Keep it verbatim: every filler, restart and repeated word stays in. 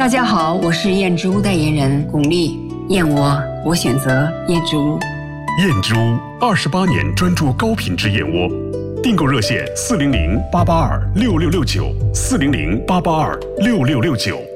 大家好，我是燕之屋代言人巩俐，燕窝我选择燕之屋。 燕之屋二十八年专注高品质燕窝，订购热线四零零八八二六六六九四零零八八二六六六九。